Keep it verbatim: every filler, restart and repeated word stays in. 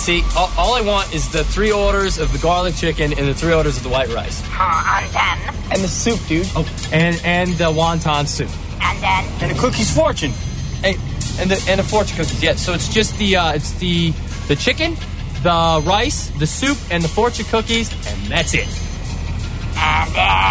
see, all, all I want is the three orders of the garlic chicken and the three orders of the white rice. Uh, and then? And the soup, dude. Oh, and and the wonton soup. And then? And a cookie's fortune. Hey, and the and the fortune cookies. Yeah. So it's just the uh, it's the the chicken, the rice, the soup, and the fortune cookies, and that's it. And then?